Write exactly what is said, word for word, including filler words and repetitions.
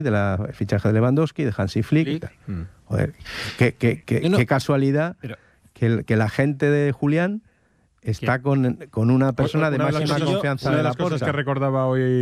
de la el fichaje de Lewandowski, de Hansi Flick. Flick. Mm. Joder, qué, qué, qué, no. qué casualidad Pero, que, el, que la gente de Julián está con, con una persona Una de de las máxima cosas- confianza una de de las cosas Laporta. que recordaba hoy